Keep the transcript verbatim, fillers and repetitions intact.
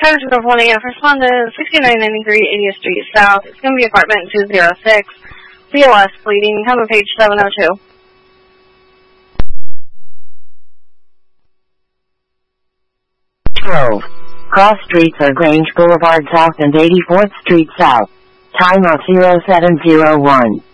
Tyler two one A F. Respond to sixty-nine ninety-three eightieth Street South. It's going to be apartment two oh six. B O S bleeding. Cover page seven oh two. Grove. Cross streets are Grange Boulevard South and eighty-fourth Street South. Time of zero seven zero one.